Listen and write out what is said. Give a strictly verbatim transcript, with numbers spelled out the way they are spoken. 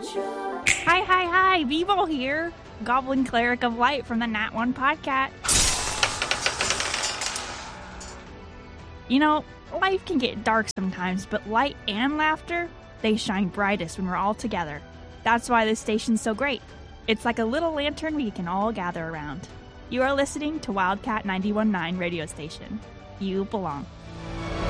Hi, hi, hi, Vivo here, Goblin Cleric of Light from the Nat one Podcast. You know, life can get dark sometimes, but light and laughter, they shine brightest when we're all together. That's why this station's so great. It's like a little lantern we can all gather around. You are listening to Wildcat ninety-one point nine radio station. You belong.